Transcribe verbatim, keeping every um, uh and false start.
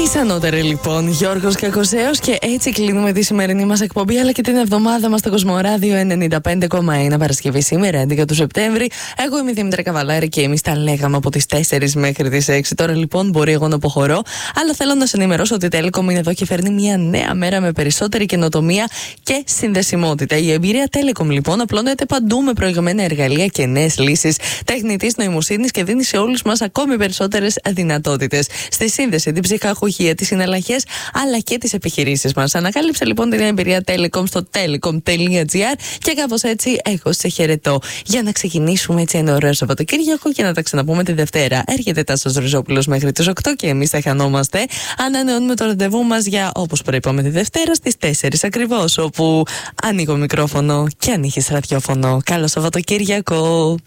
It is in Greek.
Ανώτερη λοιπόν, Γιώργος Κακοσέος, και έτσι κλείνουμε τη σημερινή μας εκπομπή αλλά και την εβδομάδα μας στο Κοσμοράδιο ενενήντα πέντε κόμμα ένα. Παρασκευή σήμερα, έντεκα του Σεπτέμβρη. Εγώ είμαι η Δήμητρα Καβαλάρη και εμείς τα λέγαμε από τις τέσσερις μέχρι τις έξι. Τώρα λοιπόν μπορεί εγώ να αποχωρώ, αλλά θέλω να σας ενημερώσω ότι η Telecom είναι εδώ και φέρνει μια νέα μέρα με περισσότερη καινοτομία και συνδεσιμότητα. Η εμπειρία Telecom λοιπόν απλώνεται παντού με προηγμένα εργαλεία και νέες λύσεις τεχνητής νοημοσύνης και δίνει σε όλους μας ακόμη περισσότερες δυνατότητες στη σύνδεση, την ψυχαγωγία, τις συναλλαγές αλλά και τις επιχειρήσεις μας. Ανακάλυψε λοιπόν την εμπειρία Telecom στο telecom τελεία gr και κάπως έτσι εγώ σε χαιρετώ. Για να ξεκινήσουμε έτσι ένα ωραίο Σαββατοκύριακο και να τα ξαναπούμε τη Δευτέρα. Έρχεται Τάσος Ριζόπουλος μέχρι τις οκτώ και εμείς θα χανόμαστε. Ανανεώνουμε το ραντεβού μας για, όπως προείπαμε, τη Δευτέρα στις τέσσερις ακριβώς, όπου ανοίγω μικρόφωνο και ανοίγεις ραδιόφωνο. Καλό Σαββατοκύριακο!